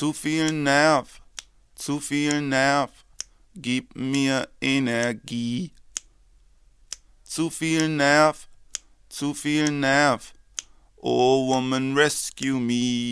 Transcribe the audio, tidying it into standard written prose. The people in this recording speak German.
zu viel Nerv, gib mir Energie. Zu viel Nerv, oh woman rescue me.